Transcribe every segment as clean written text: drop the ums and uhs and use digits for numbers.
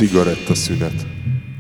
Cigarettaszünet.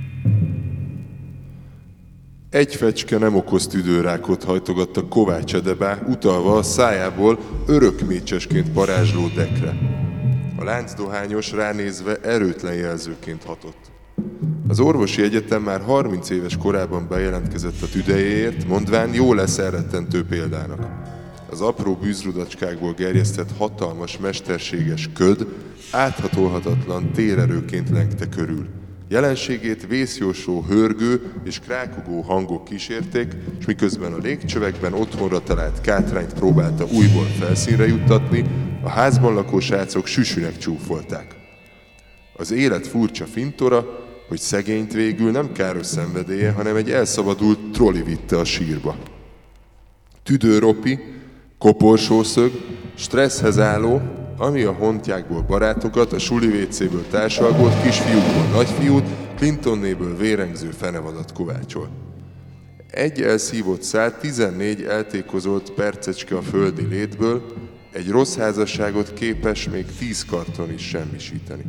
Egy fecske nem okoz tüdőrákot, hajtogatta Kovács Edebá, utalva a szájából örökmécsesként parázsló Dekre. A láncdohányos ránézve erőtlen jelzőként hatott. Az orvosi egyetem már 30 éves korában bejelentkezett a tüdejéért, mondván jó lesz elrettentő példának. Az apró bűzrudacskákból gerjesztett hatalmas, mesterséges köd áthatolhatatlan térerőként lengte körül. Jelenségét vészjósló hörgő és krákogó hangok kísérték, és miközben a légcsövekben otthonra talált kátrányt próbálta újból felszínre juttatni, a házban lakó srácok süsűnek csúfolták. Az élet furcsa fintora, hogy szegényt végül nem káros szenvedélye, hanem egy elszabadult troli vitte a sírba. Tüdőropi, koporsószög, stresszhez álló, ami a hontjákból barátokat, a suli vécéből társalgót, kisfiúkból nagyfiút, Clintonnéből vérengző fenevadat kovácsol. Egy elszívott szál 14 eltékozolt percecske a földi létből, egy rossz házasságot képes még 10 karton is semmisíteni.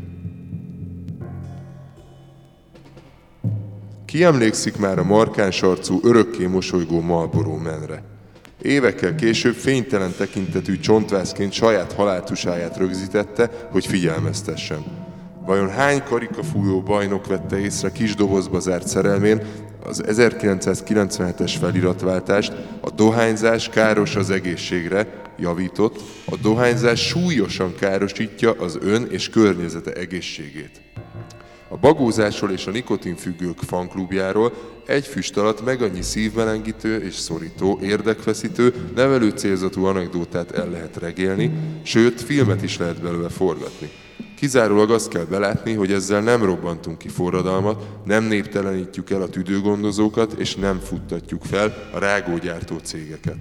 Ki emlékszik már a markáns arcú, örökké mosolygó Marlboro Manre? Évekkel később fénytelen tekintetű csontvászként saját haláltusáját rögzítette, hogy figyelmeztessen. Vajon hány karikafújó bajnok vette észre kis dobozba zárt szerelmén az 1997-es feliratváltást, a dohányzás káros az egészségre, javított, a dohányzás súlyosan károsítja az ön és környezete egészségét. A bagózásról és a nikotinfüggők fanklubjáról egy füst alatt meg annyi szívmelengítő és szorító, érdekfeszítő, nevelő célzatú anekdótát el lehet regélni, sőt, filmet is lehet belőle forgatni. Kizárólag azt kell belátni, hogy ezzel nem robbantunk ki forradalmat, nem néptelenítjük el a tüdőgondozókat, és nem futtatjuk fel a rágógyártó cégeket.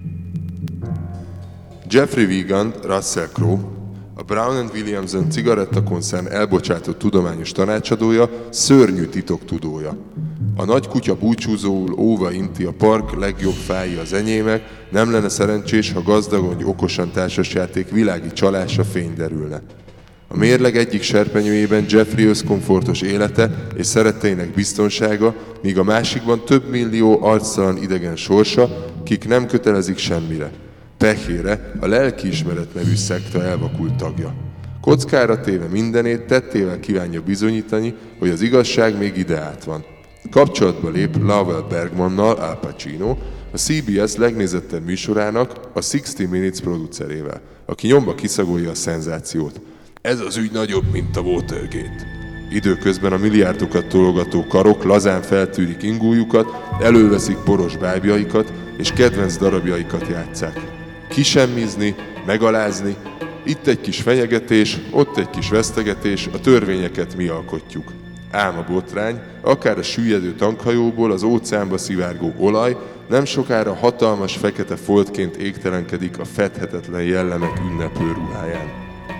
Jeffrey Wiegand, Russell Crowe, a Brown & Williamson cigarettakoncern elbocsátott tudományos tanácsadója, szörnyű titoktudója. A nagy kutya búcsúzóul óva inti a park legjobb fái az enyémek, nem lenne szerencsés, ha gazdagon okosan társasjáték világi csalása fény derülne. A mérleg egyik serpenyőjében Jeffrey összkomfortos élete és szeretteinek biztonsága, míg a másikban több millió arctalan idegen sorsa, kik nem kötelezik semmire. Pehére a lelkiismeret nevű szekta elvakult tagja. Kockára téve mindenét, tettével kívánja bizonyítani, hogy az igazság még ide át van. Kapcsolatba lép Lowell Bergmannal, Al Pacino, a CBS legnézettebb műsorának, a 60 Minutes producerével, aki nyomba kiszagolja a szenzációt. Ez az ügy nagyobb, mint a Watergate. Időközben a milliárdokat tologató karok lazán feltűrik ingújukat, előveszik poros bábjaikat, és kedvenc darabjaikat játsszák. Kisemmizni, megalázni, itt egy kis fenyegetés, ott egy kis vesztegetés, a törvényeket mi alkotjuk. Ám a botrány, akár a süllyedő tankhajóból az óceánba szivárgó olaj, nem sokára hatalmas fekete foltként égtelenkedik a fedhetetlen jellemek ünneplő ruháján.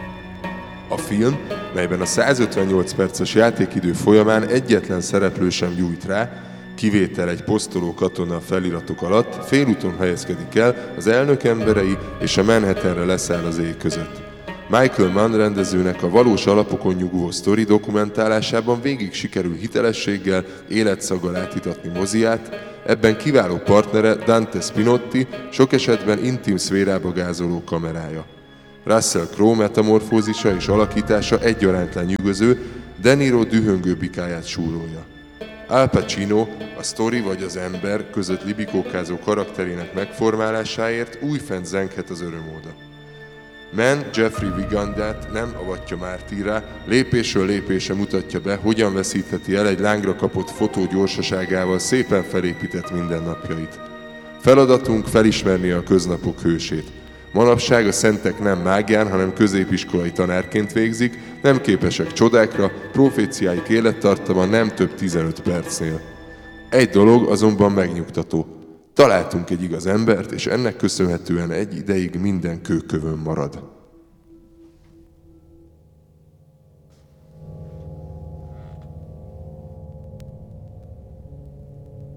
A film, melyben a 158 perces játékidő folyamán egyetlen szereplő sem gyújt rá, kivétel egy posztoló katona feliratok alatt, félúton helyezkedik el az elnök emberei és a Manhattanre leszáll az ég között. Michael Mann rendezőnek a valós alapokon nyugvó sztori dokumentálásában végig sikerül hitelességgel, életszaggal átítatni moziát, ebben kiváló partnere Dante Spinotti, sok esetben intim szférába gázoló kamerája. Russell Crowe metamorfózisa és alakítása egyaránt lenyűgöző, De Niro dühöngő bikáját súrolja. Al Pacino a sztori vagy az ember között libikókázó karakterének megformálásáért újfent zenghet az örömóda. Mann Jeffrey Wiegandát nem avatja mártírrá, lépésről lépésre mutatja be, hogyan veszítheti el egy lángra kapott fotó gyorsaságával szépen felépített mindennapjait. Feladatunk felismerni a köznapok hősét. Manapság a szentek nem mágián, hanem középiskolai tanárként végzik, nem képesek csodákra, proféciáik élettartama nem több 15 percnél. Egy dolog azonban megnyugtató. Találtunk egy igaz embert, és ennek köszönhetően egy ideig minden kőkövön marad.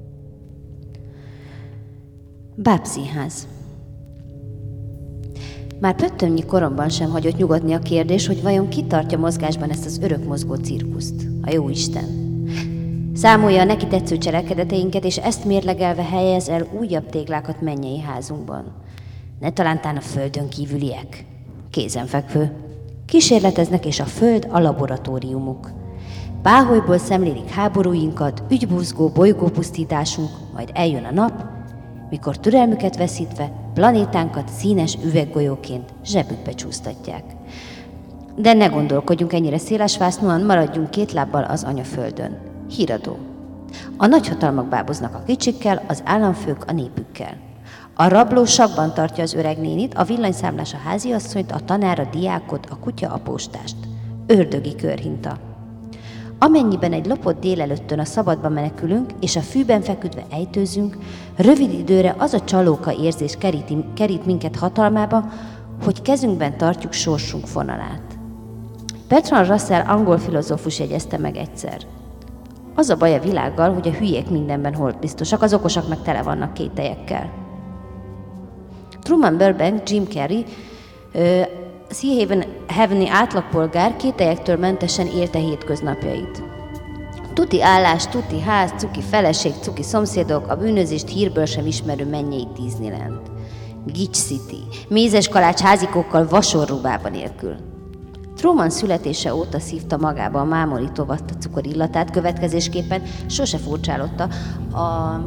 Bábszínház. Már pöttömnyi koromban sem hagyott nyugodni a kérdés, hogy vajon ki tartja mozgásban ezt az örökmozgó cirkuszt, a Jóisten. Számolja a neki tetsző cselekedeteinket, és ezt mérlegelve helyez el újabb téglákat mennyei házunkban. Ne talántán a földön kívüliek. Kézenfekvő. Kísérleteznek, és a föld a laboratóriumuk. Páholyból szemlélik háborúinkat, ügybuzgó bolygópusztításunk, majd eljön a nap, mikor türelmüket veszítve planétánkat színes üveggolyóként zsebükbe csúsztatják. De ne gondolkodjunk ennyire szélesvásznúan, maradjunk két lábbal az anyaföldön. Híradó. A nagyhatalmak báboznak a kicsikkel, az államfők a népükkel. A rabló sakban tartja az öreg nénit, a villanyszámlás a háziasszonyt, a tanár a diákot, a kutya a postást. Ördögi körhinta. Amennyiben egy lopott délelőttön a szabadba menekülünk, és a fűben feküdve ejtőzünk, rövid időre az a csalóka érzés kerít minket hatalmába, hogy kezünkben tartjuk sorsunk fonalát. Bertrand Russell angol filozófus jegyezte meg egyszer. Az a baj a világgal, hogy a hülyék mindenben holtbiztosak, az okosak meg tele vannak kételyekkel. Truman Burbank, Jim Carrey, Sea Haveni átlagpolgár kételyektől mentesen élte hétköznapjait. Tuti állás, tuti ház, cuki feleség, cuki szomszédok, a bűnözést hírből sem ismerő mennyei Disneyland. Gics City, mézes kalács házikókkal vasorrubába nélkül. Truman születése óta szívta magába a mámorító vatta cukor illatát, következésképpen sose furcsállotta a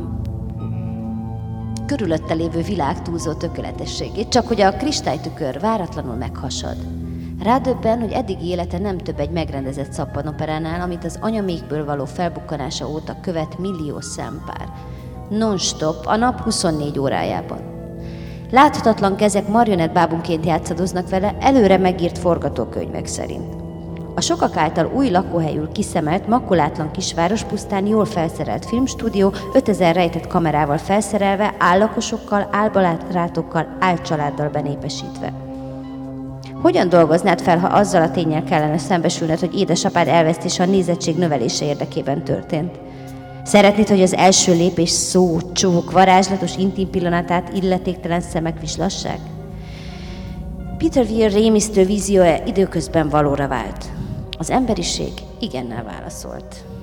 körülötte lévő világ túlzó tökéletességét, csak hogy a kristálytükör váratlanul meghasad. Rádöbben, hogy eddigi élete nem több egy megrendezett szappanoperánál, amit az anyamékből való felbukkanása óta követ millió szempár. Non-stop, a nap 24 órájában. Láthatatlan kezek marionettbábunként játszadoznak vele, előre megírt forgatókönyvek szerint. A sokak által új lakóhelyül kiszemelt, makulátlan kisváros pusztán jól felszerelt filmstúdió, 5000 rejtett kamerával felszerelve, állakosokkal, álbarátokkal, álcsaláddal benépesítve. Hogyan dolgoznád fel, ha azzal a ténnyel kellene szembesülned, hogy édesapád elvesztése a nézettség növelése érdekében történt? Szeretnéd, hogy az első lépés szó, csók, varázslatos intim pillanatát illetéktelen szemek vislassák? Peter Weir rémisztő víziója időközben valóra vált. Az emberiség igennel válaszolt.